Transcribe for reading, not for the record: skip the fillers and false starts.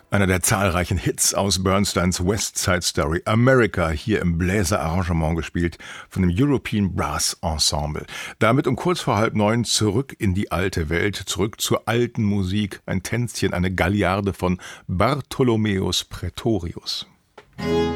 Einer der zahlreichen Hits aus Bernsteins West Side Story, America, hier im Bläserarrangement gespielt von dem European Brass Ensemble. Damit um kurz vor 8:30 zurück in die alte Welt, zurück zur alten Musik, ein Tänzchen, eine Galliarde von Bartholomäus Praetorius.